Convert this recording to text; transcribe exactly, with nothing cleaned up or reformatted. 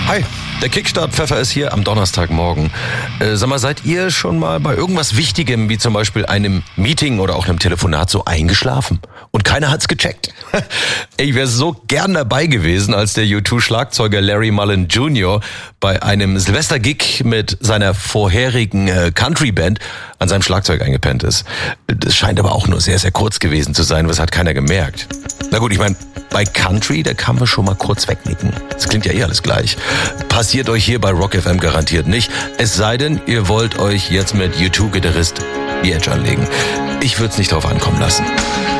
Hi, der Kickstart-Pfeffer ist hier am Donnerstagmorgen. Äh, sag mal, seid ihr schon mal bei irgendwas Wichtigem, wie zum Beispiel einem Meeting oder auch einem Telefonat, so eingeschlafen? Und keiner hat's gecheckt. Ich wäre so gern dabei gewesen, als der U zwei Schlagzeuger Larry Mullen Junior bei einem Silvester-Gig mit seiner vorherigen äh, Country-Band an seinem Schlagzeug eingepennt ist. Das scheint aber auch nur sehr, sehr kurz gewesen zu sein, was hat keiner gemerkt. Na gut, ich meine, bei Country, da kann man schon mal kurz wegnicken. Das klingt ja eh alles gleich. Passiert euch hier bei Rock F M garantiert nicht. Es sei denn, ihr wollt euch jetzt mit U zwei Gitarrist The Edge anlegen. Ich würde es nicht drauf ankommen lassen.